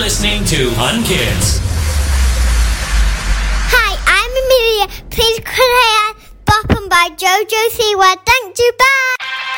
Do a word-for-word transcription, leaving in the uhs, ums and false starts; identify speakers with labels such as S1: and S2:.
S1: listening to Unkids.
S2: Hi, I'm Amelia. Please play Boppin' by Jojo Siwa. Thank you, bye.